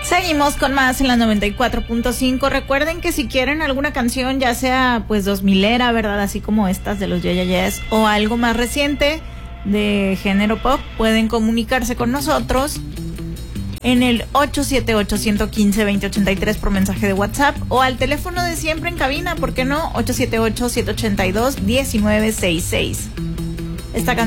Seguimos con más en la 94.5. Recuerden que si quieren alguna canción, ya sea pues 2000era, ¿verdad? Así como estas de los Yes, o algo más reciente de género pop, pueden comunicarse con nosotros en el 878-115-2083 por mensaje de WhatsApp o al teléfono de siempre en cabina, ¿por qué no? 878-782-1966. Esta canción